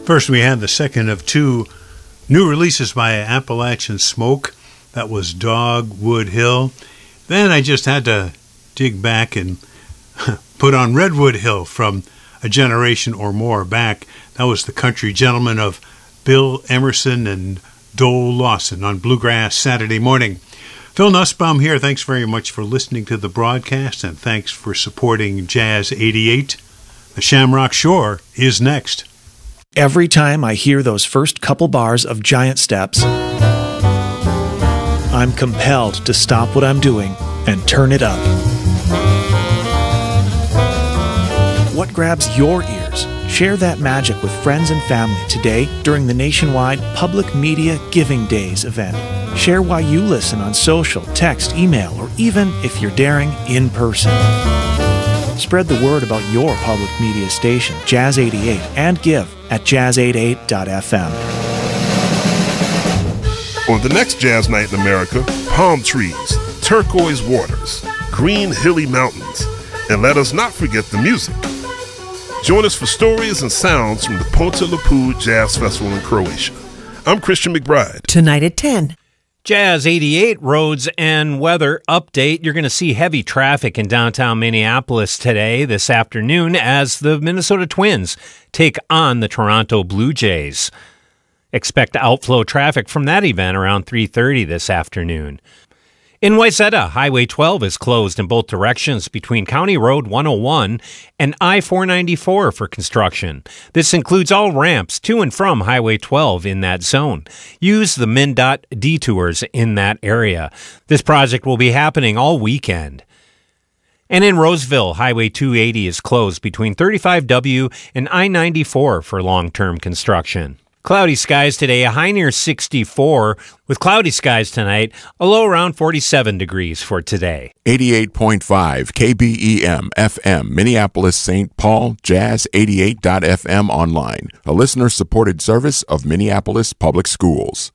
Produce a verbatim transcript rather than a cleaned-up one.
First, we had the second of two new releases by Appalachian Smoke. That was Dogwood Hill. Then I just had to dig back and put on Redwood Hill from a generation or more back. That was the Country Gentleman of Bill Emerson and Dole Lawson on Bluegrass Saturday Morning. Phil Nussbaum here. Thanks very much for listening to the broadcast, and thanks for supporting Jazz eighty-eight. The Shamrock Shore is next. Every time I hear those first couple bars of Giant Steps, I'm compelled to stop what I'm doing and turn it up. What grabs your ears? Share that magic with friends and family today during the nationwide Public Media Giving Days event. Share why you listen on social, text, email, or even, if you're daring, in person. Spread the word about your public media station, Jazz eighty-eight, and give at jazz eighty-eight dot f m. On the next Jazz Night in America, palm trees, turquoise waters, green hilly mountains, and let us not forget the music. Join us for stories and sounds from the Ponte Lepu Jazz Festival in Croatia. I'm Christian McBride. Tonight at ten. Jazz eighty-eight roads and weather update. You're going to see heavy traffic in downtown Minneapolis today, this afternoon, as the Minnesota Twins take on the Toronto Blue Jays. Expect outflow traffic from that event around three thirty this afternoon. In Wayzata, Highway twelve is closed in both directions between County Road one oh one and I four ninety-four for construction. This includes all ramps to and from Highway twelve in that zone. Use the MnDOT detours in that area. This project will be happening all weekend. And in Roseville, Highway two eighty is closed between thirty-five W and I ninety-four for long-term construction. Cloudy skies today, a high near sixty-four. With cloudy skies tonight, a low around forty-seven degrees for today. eighty-eight point five K B E M F M, Minneapolis, Saint Paul, Jazz eighty-eight dot f m online, a listener-supported service of Minneapolis Public Schools.